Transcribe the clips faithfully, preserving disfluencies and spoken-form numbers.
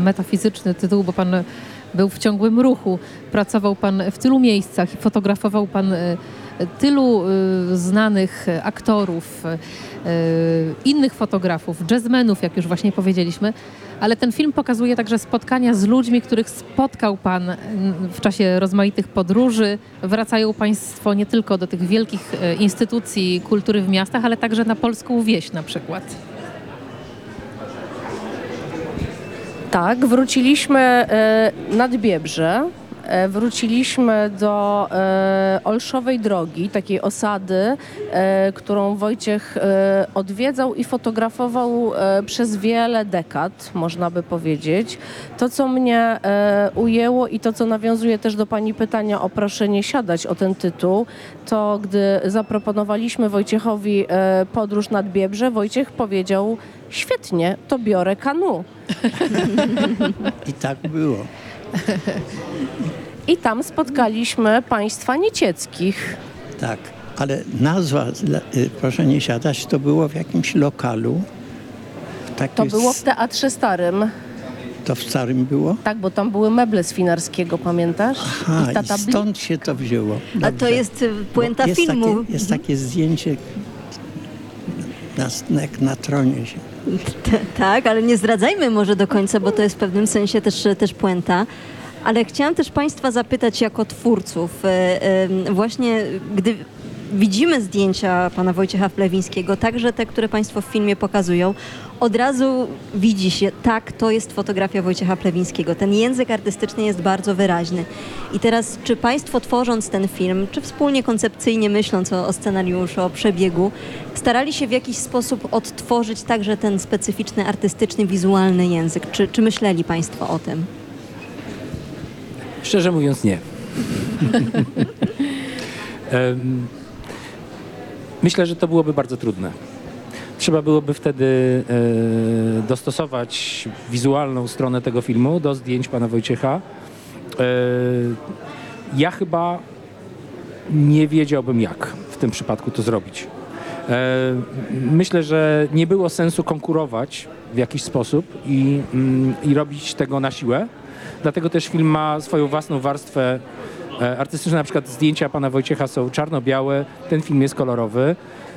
metafizyczny tytuł, bo pan był w ciągłym ruchu. Pracował pan w tylu miejscach i fotografował pan tylu znanych aktorów, innych fotografów, jazzmenów, jak już właśnie powiedzieliśmy. Ale ten film pokazuje także spotkania z ludźmi, których spotkał pan w czasie rozmaitych podróży. Wracają państwo nie tylko do tych wielkich instytucji kultury w miastach, ale także na polską wieś na przykład. Tak, wróciliśmy e, nad Biebrze, e, wróciliśmy do e, Olszowej Drogi, takiej osady, e, którą Wojciech e, odwiedzał i fotografował e, przez wiele dekad, można by powiedzieć. To, co mnie e, ujęło i to, co nawiązuje też do pani pytania o Proszę nie siadać, o ten tytuł, to gdy zaproponowaliśmy Wojciechowi e, podróż nad Biebrze, Wojciech powiedział: świetnie, to biorę kanu. I tak było. I tam spotkaliśmy państwa Niecieckich. Tak, ale nazwa, proszę nie siadać, to było w jakimś lokalu. Tak To jest, było w Teatrze Starym. To w Starym było? Tak, bo tam były meble z Finarskiego, pamiętasz? Aha, I ta i tabli- stąd się to wzięło. A Dobrze. to jest y, puenta Bo jest filmu. Takie, jest takie zdjęcie na, jak na tronie się. T- tak, ale nie zdradzajmy może do końca, bo to jest w pewnym sensie też, też puenta. Ale chciałam też państwa zapytać jako twórców, e, e, właśnie gdy widzimy zdjęcia pana Wojciecha Plewińskiego, także te, które państwo w filmie pokazują, od razu widzi się, tak, to jest fotografia Wojciecha Plewińskiego. Ten język artystyczny jest bardzo wyraźny. I teraz, czy państwo tworząc ten film, czy wspólnie koncepcyjnie myśląc o, o scenariuszu, o przebiegu, starali się w jakiś sposób odtworzyć także ten specyficzny, artystyczny, wizualny język? Czy, czy myśleli państwo o tym? Szczerze mówiąc, nie. Em, Myślę, że to byłoby bardzo trudne. Trzeba byłoby wtedy e, dostosować wizualną stronę tego filmu do zdjęć pana Wojciecha. E, ja chyba nie wiedziałbym, jak w tym przypadku to zrobić. E, myślę, że nie było sensu konkurować w jakiś sposób i, mm, i robić tego na siłę. Dlatego też film ma swoją własną warstwę artystyczne. Na przykład zdjęcia pana Wojciecha są czarno-białe, ten film jest kolorowy,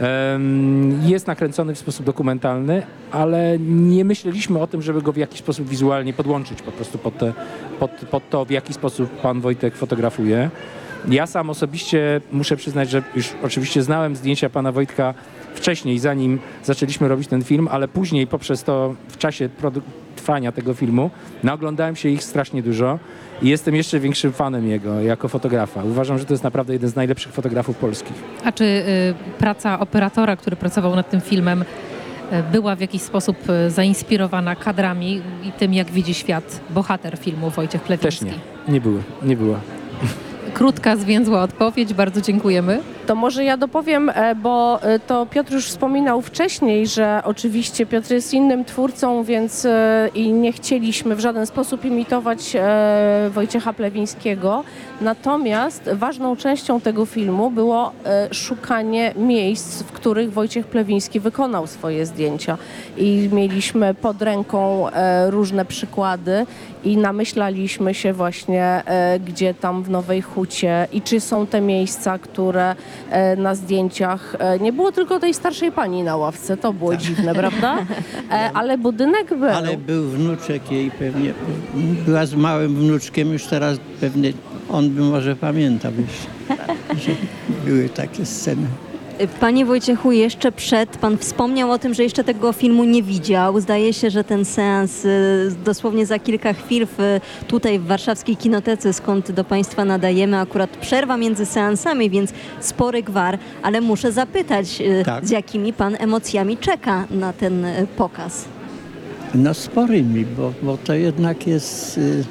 jest nakręcony w sposób dokumentalny, ale nie myśleliśmy o tym, żeby go w jakiś sposób wizualnie podłączyć po prostu pod, te, pod, pod to, w jaki sposób pan Wojtek fotografuje. Ja sam osobiście muszę przyznać, że już oczywiście znałem zdjęcia pana Wojtka wcześniej, zanim zaczęliśmy robić ten film, ale później poprzez to w czasie produ- trwania tego filmu naoglądałem się ich strasznie dużo i jestem jeszcze większym fanem jego jako fotografa. Uważam, że to jest naprawdę jeden z najlepszych fotografów polskich. A czy y, praca operatora, który pracował nad tym filmem, y, była w jakiś sposób y, zainspirowana kadrami i tym, jak widzi świat bohater filmu Wojciech Plewiński? Też nie. Nie były. Nie była. Krótka, zwięzła odpowiedź. Bardzo dziękujemy. To może ja dopowiem, e, bo e, to Piotr już wspominał wcześniej, że oczywiście Piotr jest innym twórcą, więc e, i nie chcieliśmy w żaden sposób imitować e, Wojciecha Plewińskiego. Natomiast ważną częścią tego filmu było e, szukanie miejsc, w których Wojciech Plewiński wykonał swoje zdjęcia. I mieliśmy pod ręką e, różne przykłady i namyślaliśmy się właśnie, e, gdzie tam w Nowej Hucie i czy są te miejsca, które e, na zdjęciach, e, nie było tylko tej starszej pani na ławce, to było dziwne, prawda? E, ale budynek był. Ale był wnuczek jej pewnie, była z małym wnuczkiem, już teraz pewnie on by może pamiętał już, że były takie sceny. Panie Wojciechu, jeszcze przed, pan wspomniał o tym, że jeszcze tego filmu nie widział. Zdaje się, że ten seans y, dosłownie za kilka chwil w, tutaj w warszawskiej kinotece, skąd do państwa nadajemy, akurat przerwa między seansami, więc spory gwar, ale muszę zapytać, y, Tak. z jakimi pan emocjami czeka na ten y, pokaz? No sporymi, bo, bo to jednak jest, y,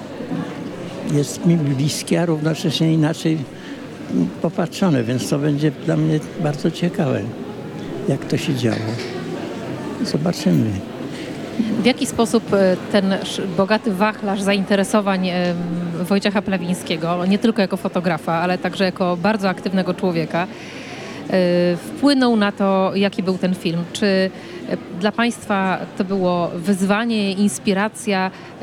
jest mi bliskie, a równocześnie inaczej popatrzone, więc to będzie dla mnie bardzo ciekawe, jak to się działo. Zobaczymy. W jaki sposób e, ten sz- bogaty wachlarz zainteresowań e, Wojciecha Plewińskiego, nie tylko jako fotografa, ale także jako bardzo aktywnego człowieka, e, wpłynął na to, jaki był ten film? Czy e, dla państwa to było wyzwanie, inspiracja,